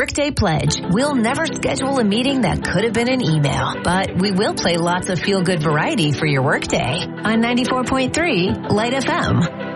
Workday Pledge. We'll never schedule a meeting that could have been an email, but we will play lots of feel-good variety for your workday on 94.3 Light FM.